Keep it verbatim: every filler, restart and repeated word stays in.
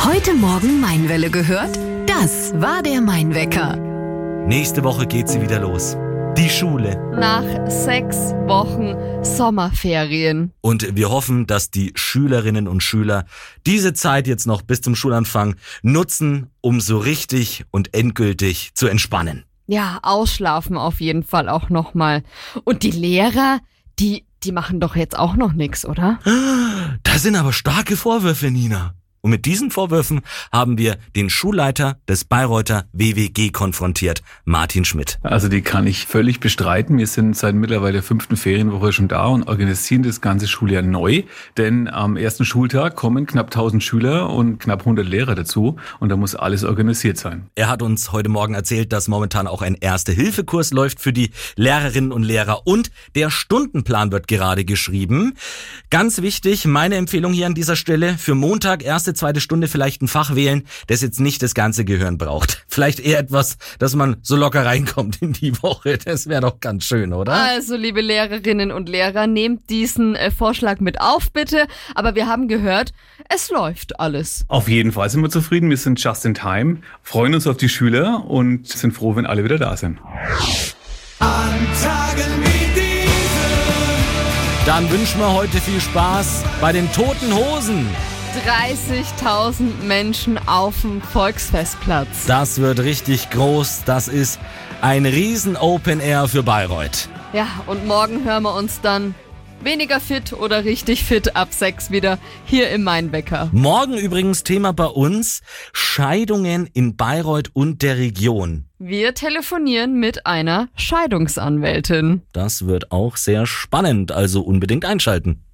Heute Morgen Mainwelle gehört? Das war der Mainwecker. Nächste Woche geht sie wieder los. Die Schule. Nach sechs Wochen Sommerferien. Und wir hoffen, dass die Schülerinnen und Schüler diese Zeit jetzt noch bis zum Schulanfang nutzen, um so richtig und endgültig zu entspannen. Ja, ausschlafen auf jeden Fall auch nochmal. Und die Lehrer, die, die machen doch jetzt auch noch nichts, oder? Das sind aber starke Vorwürfe, Nina. Und mit diesen Vorwürfen haben wir den Schulleiter des Bayreuther W W G konfrontiert, Martin Schmidt. Also die kann ich völlig bestreiten. Wir sind seit mittlerweile der fünften Ferienwoche schon da und organisieren das ganze Schuljahr neu. Denn am ersten Schultag kommen knapp tausend Schüler und knapp hundert Lehrer dazu. Und da muss alles organisiert sein. Er hat uns heute Morgen erzählt, dass momentan auch ein Erste-Hilfe-Kurs läuft für die Lehrerinnen und Lehrer. Und der Stundenplan wird gerade geschrieben. Ganz wichtig, meine Empfehlung hier an dieser Stelle, für Montag, erste, zweite Stunde vielleicht ein Fach wählen, das jetzt nicht das ganze Gehirn braucht. Vielleicht eher etwas, dass man so locker reinkommt in die Woche. Das wäre doch ganz schön, oder? Also, liebe Lehrerinnen und Lehrer, nehmt diesen äh, Vorschlag mit auf, bitte. Aber wir haben gehört, es läuft alles. Auf jeden Fall sind wir zufrieden. Wir sind just in time, freuen uns auf die Schüler und sind froh, wenn alle wieder da sind. An Tagen wie diesen. Dann wünschen wir heute viel Spaß bei den Toten Hosen. dreißigtausend Menschen auf dem Volksfestplatz. Das wird richtig groß. Das ist ein riesen Open Air für Bayreuth. Ja, und morgen hören wir uns dann weniger fit oder richtig fit ab sechs wieder hier im Mainwecker. Morgen übrigens Thema bei uns: Scheidungen in Bayreuth und der Region. Wir telefonieren mit einer Scheidungsanwältin. Das wird auch sehr spannend, also unbedingt einschalten.